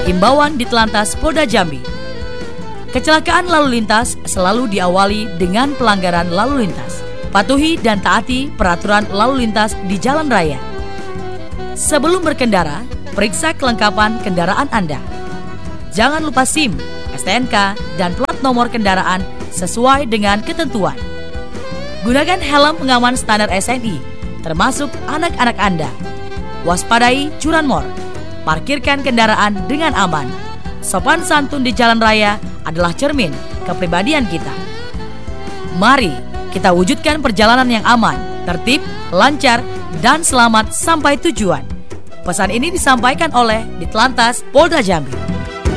Imbauan Ditlantas Polda Jambi. Kecelakaan lalu lintas selalu diawali dengan pelanggaran lalu lintas. Patuhi dan taati peraturan lalu lintas di jalan raya. Sebelum berkendara, periksa kelengkapan kendaraan Anda. Jangan lupa SIM, STNK, dan plat nomor kendaraan sesuai dengan ketentuan. Gunakan helm pengaman standar SNI, termasuk anak-anak Anda. Waspadai curanmor. Parkirkan kendaraan dengan aman. Sopan santun di jalan raya adalah cermin kepribadian kita. Mari kita wujudkan perjalanan yang aman, tertib, lancar, dan selamat sampai tujuan. Pesan ini disampaikan oleh Ditlantas Polda Jambi.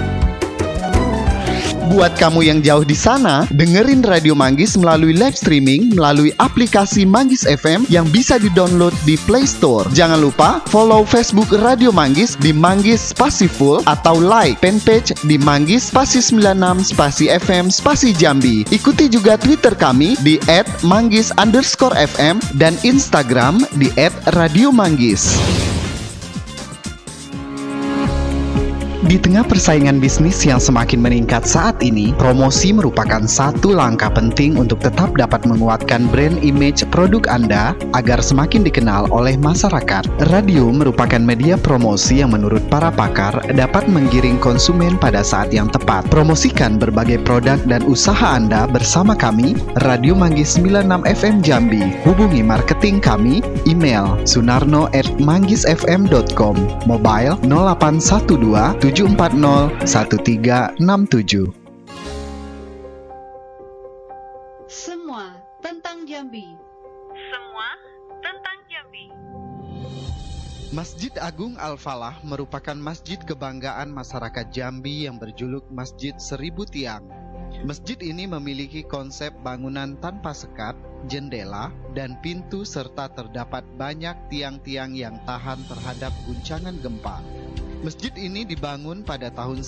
Buat kamu yang jauh di sana, dengerin Radio Manggis melalui live streaming melalui aplikasi Manggis FM yang bisa di-download di Play Store. Jangan lupa follow Facebook Radio Manggis di Manggis Spasi Full atau like fanpage di Manggis Spasi 96 Spasi FM Spasi Jambi. Ikuti juga Twitter kami di @manggis_fm dan Instagram di @radiomanggis. Di tengah persaingan bisnis yang semakin meningkat saat ini, promosi merupakan satu langkah penting untuk tetap dapat menguatkan brand image produk Anda agar semakin dikenal oleh masyarakat. Radio merupakan media promosi yang menurut para pakar dapat menggiring konsumen pada saat yang tepat. Promosikan berbagai produk dan usaha Anda bersama kami, Radio Manggis 96 FM Jambi. Hubungi marketing kami, email sunarno@manggisfm.com, mobile 0812 7401367. Semua tentang Jambi. Semua tentang Jambi. Masjid Agung Al-Falah merupakan masjid kebanggaan masyarakat Jambi yang berjuluk Masjid 1000 Tiang. Masjid ini memiliki konsep bangunan tanpa sekat, jendela, dan pintu serta terdapat banyak tiang-tiang yang tahan terhadap guncangan gempa. Masjid ini dibangun pada tahun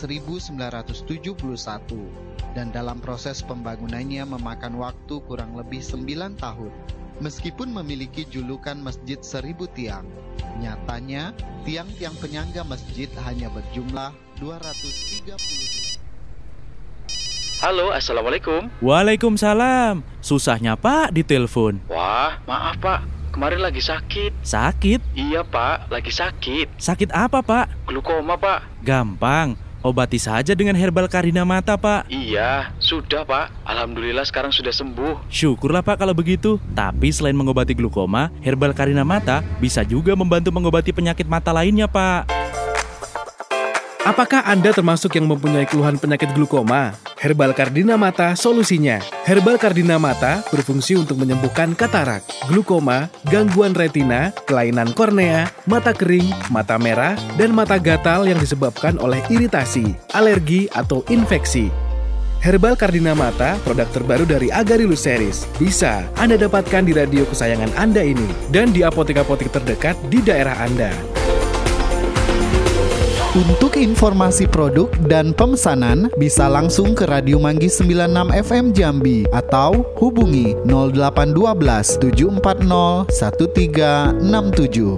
1971 dan dalam proses pembangunannya memakan waktu kurang lebih 9 tahun. Meskipun memiliki julukan Masjid 1000 Tiang, nyatanya tiang-tiang penyangga masjid hanya berjumlah 230. Halo, Assalamualaikum. Waalaikumsalam. Susahnya Pak ditelepon. Wah, maaf Pak, kemarin lagi sakit. Sakit? Iya Pak, lagi sakit. Sakit apa Pak? Glukoma Pak. Gampang, obati saja dengan herbal Kardina Mata Pak. Iya, sudah Pak. Alhamdulillah sekarang sudah sembuh. Syukurlah Pak kalau begitu. Tapi selain mengobati glukoma, herbal Kardina Mata bisa juga membantu mengobati penyakit mata lainnya Pak. Apakah Anda termasuk yang mempunyai keluhan penyakit glukoma? Herbal Kardina Mata solusinya. Herbal Kardina Mata berfungsi untuk menyembuhkan katarak, glukoma, gangguan retina, kelainan kornea, mata kering, mata merah, dan mata gatal yang disebabkan oleh iritasi, alergi, atau infeksi. Herbal Kardina Mata, produk terbaru dari Agarilus Series. Bisa Anda dapatkan di radio kesayangan Anda ini dan di apotek-apotek terdekat di daerah Anda. Untuk informasi produk dan pemesanan bisa langsung ke Radio Manggis 96 FM Jambi atau hubungi 0812 740 1367.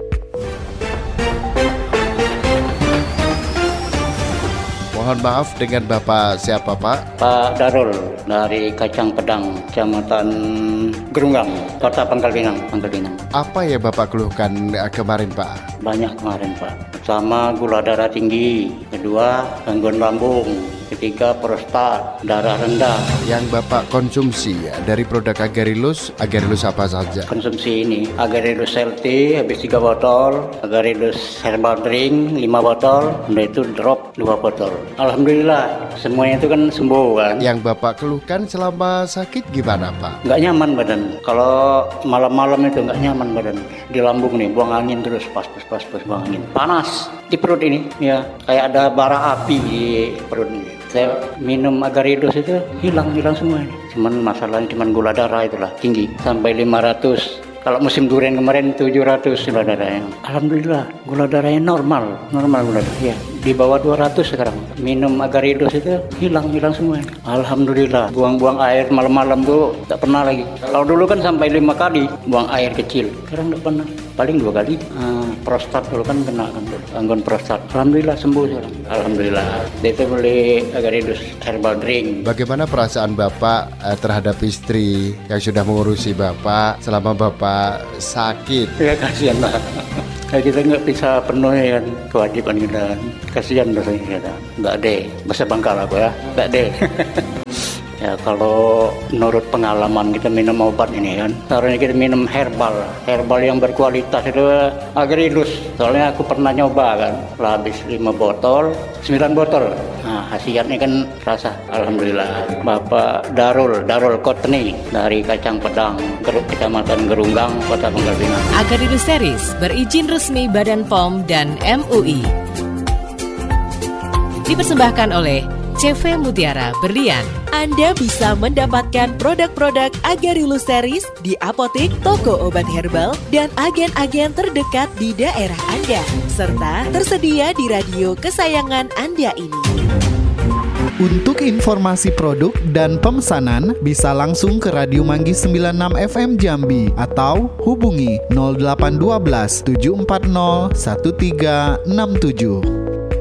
Mohon maaf, dengan Bapak siapa Pak? Pak Darul dari Kacang Pedang, Kecamatan Gerunggang, Kota Pangkal Pinang. Apa ya Bapak keluhkan kemarin Pak? Banyak kemarin Pak. Pertama gula darah tinggi, kedua gangguan lambung, ketiga prostat, darah rendah. Yang Bapak konsumsi dari produk Agarilus apa saja? Konsumsi ini Agarilus LT habis 3 botol, Agarilus Herbal Drink 5 botol, udah itu drop 2 botol. Alhamdulillah semuanya itu kan sembuh kan. Yang Bapak keluhkan selama sakit gimana Pak? Nggak nyaman badan. Kalau malam-malam itu nggak nyaman badan. Di lambung nih buang angin terus, pas buang angin. Panas di perut ini ya, kayak ada bara api di perut ini. Saya minum Agarilus itu hilang semua ini. Cuman masalahnya gula darah itulah tinggi sampai 500. Kalau musim durian kemarin 700 gula darahnya. Alhamdulillah gula darahnya normal gula darah ya. Di bawah 200 sekarang. Minum Agarilus itu hilang semua. Alhamdulillah. Buang air malam-malam tuh tak pernah lagi. Kalau dulu kan sampai 5 kali buang air kecil. Sekarang tak pernah. paling 2 kali. Prostat dulu kan kena kan, gangguan prostat. Alhamdulillah sembuh sekarang. Alhamdulillah. Dia itu beli Agarilus herbal drink. Bagaimana perasaan Bapak terhadap istri yang sudah mengurusi Bapak selama Bapak sakit? Ya kasihan lah. Kita nggak bisa penuhi kan kewajiban kita kan. Kasihan rasanya kita. Nggak deh. Bahasa Bangkal aku ya. Nggak deh. Ya kalau menurut pengalaman kita minum obat ini kan, seharusnya kita minum herbal yang berkualitas itu Agarilus. Soalnya aku pernah nyoba kan, lah habis 5 botol, 9 botol. Nah khasiatnya kan rasa. Alhamdulillah. Bapak Darul Kotni dari Kacang Pedang, Kecamatan Gerunggang, Kota Pangkal Pinang. Agarilus Series berizin resmi Badan POM dan MUI. Dipersembahkan oleh CV Mutiara Berlian. Anda bisa mendapatkan produk-produk Agarilus Series di apotek, toko obat herbal, dan agen-agen terdekat di daerah Anda, serta tersedia di radio kesayangan Anda ini. Untuk informasi produk dan pemesanan bisa langsung ke Radio Manggis 96 FM Jambi atau hubungi 0812 740 1367.